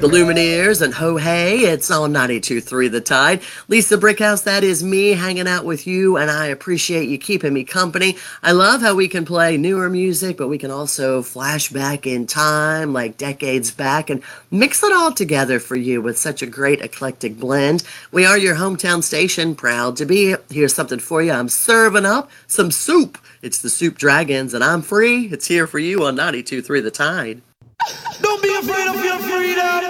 The Lumineers and Ho Hey, it's on 92.3 The Tide. Lisa Brickhouse, that is me hanging out with you, and I appreciate you keeping me company. I love how we can play newer music, but we can also flash back in time, like decades back, and mix it all together for you with such a great eclectic blend. We are your hometown station, proud to be. Here's something for you. I'm serving up some soup. It's the Soup Dragons, and I'm free. It's here for you on 92.3 The Tide. Don't be afraid of your freedom.